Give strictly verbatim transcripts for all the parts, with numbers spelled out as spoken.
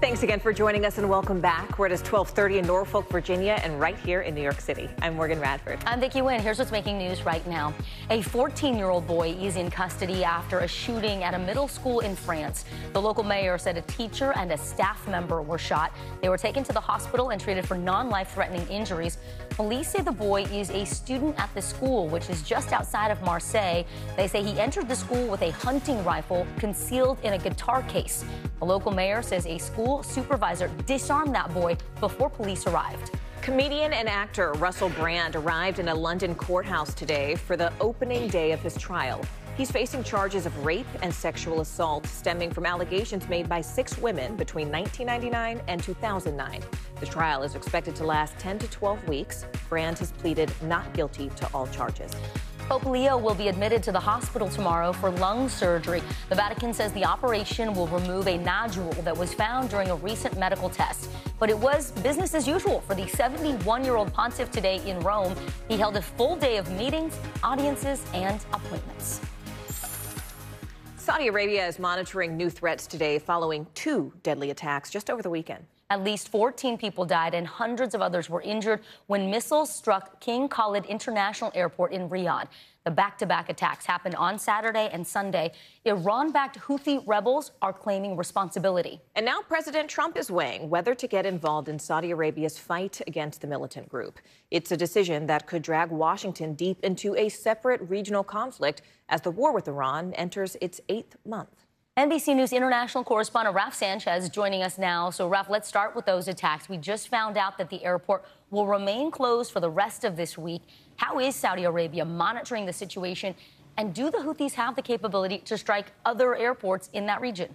Thanks again for joining us and welcome back. We're at twelve thirty in Norfolk, Virginia, and right here in New York City. I'm Morgan Radford. I'm Vicki Wynn. Here's what's making news right now. A fourteen-year-old boy is in custody after a shooting at a middle school in France. The local mayor said a teacher and a staff member were shot. They were taken to the hospital and treated for non-life-threatening injuries. Police say the boy is a student at the school, which is just outside of Marseille. They say he entered the school with a hunting rifle concealed in a guitar case. The local mayor says a school supervisor disarmed that boy before police arrived. Comedian and actor Russell Brand arrived in a London courthouse today for the opening day of his trial. He's facing charges of rape and sexual assault stemming from allegations made by six women between nineteen ninety-nine and two thousand nine. The trial is expected to last ten to twelve weeks. Brand has pleaded not guilty to all charges. Pope Leo will be admitted to the hospital tomorrow for lung surgery. The Vatican says the operation will remove a nodule that was found during a recent medical test. But it was business as usual for the seventy-one-year-old pontiff today in Rome. He held a full day of meetings, audiences, and appointments. Saudi Arabia is monitoring new threats today following two deadly attacks just over the weekend. At least fourteen people died and hundreds of others were injured when missiles struck King Khalid International Airport in Riyadh. The back-to-back attacks happened on Saturday and Sunday. Iran-backed Houthi rebels are claiming responsibility. And now President Trump is weighing whether to get involved in Saudi Arabia's fight against the militant group. It's a decision that could drag Washington deep into a separate regional conflict as the war with Iran enters its eighth month. N B C News international correspondent Raf Sanchez joining us now. So, Raf, let's start with those attacks. We just found out that the airport will remain closed for the rest of this week. How is Saudi Arabia monitoring the situation? And do the Houthis have the capability to strike other airports in that region?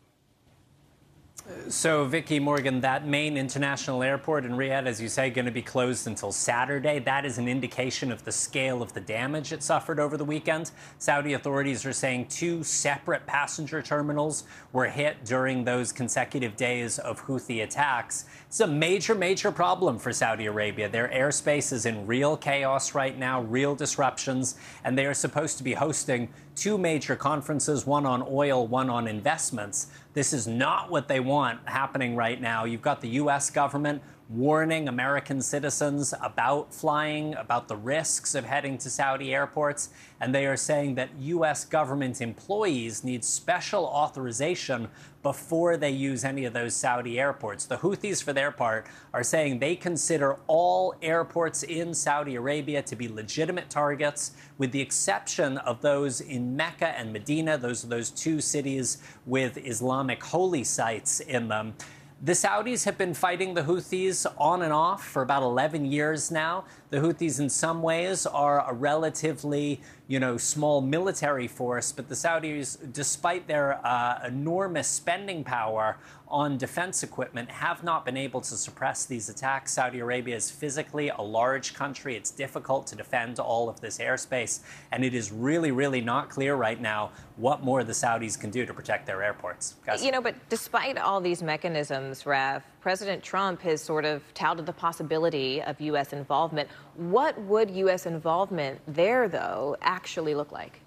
So, Vicki, Morgan, that main international airport in Riyadh, as you say, going to be closed until Saturday. That is an indication of the scale of the damage it suffered over the weekend. Saudi authorities are saying two separate passenger terminals were hit during those consecutive days of Houthi attacks. It's a major, major problem for Saudi Arabia. Their airspace is in real chaos right now, real disruptions, and they are supposed to be hosting two major conferences, one on oil, one on investments. This is not what they want happening right now. You've got the U S government warning American citizens about flying, about the risks of heading to Saudi airports. And they are saying that U S government employees need special authorization before they use any of those Saudi airports. The Houthis, for their part, are saying they consider all airports in Saudi Arabia to be legitimate targets, with the exception of those in Mecca and Medina. Those are those two cities with Islamic holy sites in them. The Saudis have been fighting the Houthis on and off for about eleven years now. The Houthis, in some ways, are a relatively, you know, small military force, but the Saudis, despite their uh, enormous spending power on defense equipment, have not been able to suppress these attacks. Saudi Arabia is physically a large country. It's difficult to defend all of this airspace, and it is really, really not clear right now what more the Saudis can do to protect their airports. Guys? You know, but despite all these mechanisms, Raf, President Trump has sort of touted the possibility of U S involvement. What would U S involvement there, though, actually look like?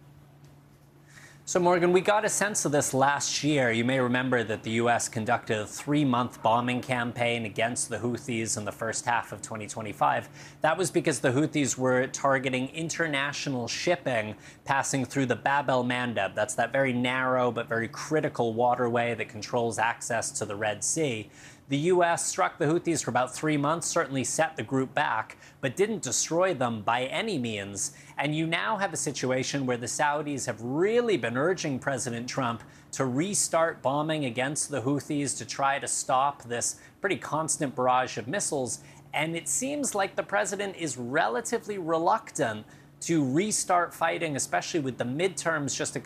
So, Morgan, we got a sense of this last year. You may remember that the U S conducted a three-month bombing campaign against the Houthis in the first half of twenty twenty-five. That was because the Houthis were targeting international shipping passing through the Bab el-Mandeb. That's that very narrow but very critical waterway that controls access to the Red Sea. The U S struck the Houthis for about three months, certainly set the group back, but didn't destroy them by any means. And you now have a situation where the Saudis have really been urging President Trump to restart bombing against the Houthis to try to stop this pretty constant barrage of missiles. And it seems like the president is relatively reluctant to restart fighting, especially with the midterms just a